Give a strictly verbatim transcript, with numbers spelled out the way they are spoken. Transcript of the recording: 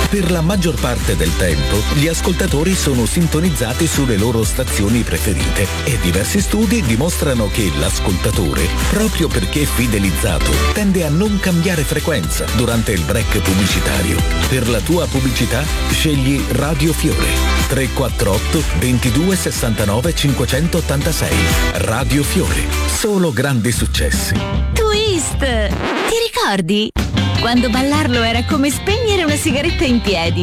Per la maggior parte del tempo, gli ascoltatori sono sintonizzati sulle loro stazioni preferite e diversi studi dimostrano che l'ascoltatore, proprio perché fidelizzato, tende a non cambiare frequenza durante il break pubblicitario. Per la tua pubblicità, scegli Radio Fiore. tre quattro otto ventidue sessantanove cinquecentottantasei. Radio Fiore. Solo grandi successi. Twist! Ti ricordi? Quando ballarlo era come spegnere una sigaretta in piedi.